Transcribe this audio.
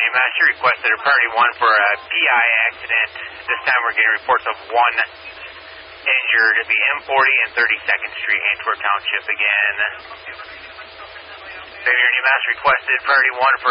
New Master requested a priority 1 for a PI accident. This time we're getting reports of 1 injured at the M40 and 32nd Street, Antwerp Township again. Xavier New Master requested priority 1 for